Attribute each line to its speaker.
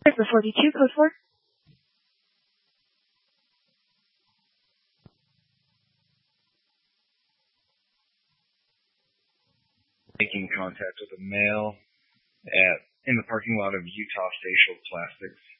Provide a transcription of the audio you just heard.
Speaker 1: There's the 42, code 4.
Speaker 2: Making contact with a male in the parking lot of Utah Facial Plastics.